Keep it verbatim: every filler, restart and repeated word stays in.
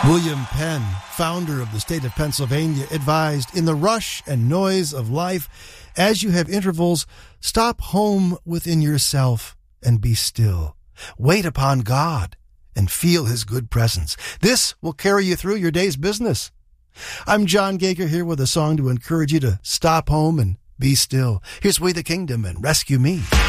William Penn, founder of the state of Pennsylvania, advised, in the rush and noise of life, as you have intervals, stop home within yourself and be still. Wait upon God and feel his good presence. This will carry you through your day's business. I'm John Gager here with a song to encourage you to stop home and be still. Here's We the Kingdom and Rescue Me.